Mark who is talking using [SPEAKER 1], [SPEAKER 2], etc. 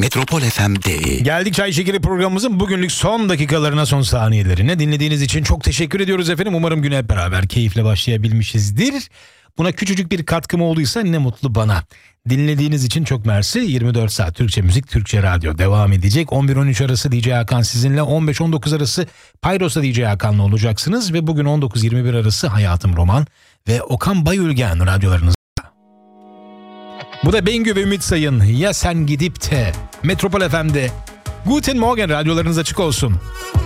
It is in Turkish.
[SPEAKER 1] Metropol FM.de.
[SPEAKER 2] Geldik Çay Şekeri programımızın bugünlük son dakikalarına, son saniyelerine. Dinlediğiniz için çok teşekkür ediyoruz efendim. Umarım güne hep beraber keyifle başlayabilmişizdir. Buna küçücük bir katkım olduysa ne mutlu bana. Dinlediğiniz için çok mersi. 24 saat Türkçe müzik, Türkçe radyo devam edecek. 11-13 arası DJ Hakan sizinle, 15-19 arası Payros'ta DJ Hakan'la olacaksınız. Ve bugün 19-21 arası Hayatım Roman ve Okan Bayülgen radyolarınızda. Bu da Bengü ve Ümit Sayın. Ya sen gidip de Metropol FM'de. Guten Morgen, radyolarınız açık olsun.